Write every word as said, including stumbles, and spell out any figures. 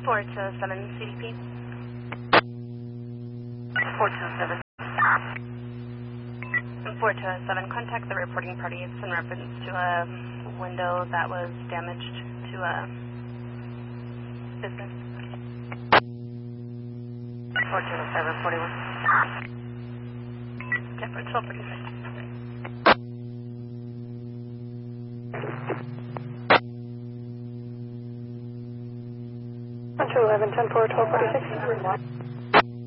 four two seven C D P. four two seven. four two seven, contact the reporting parties in reference to a window that was damaged to a business. four two seven, forty-one. Okay, for twelve forty-six. one two eleven, ten four, twelve forty-six.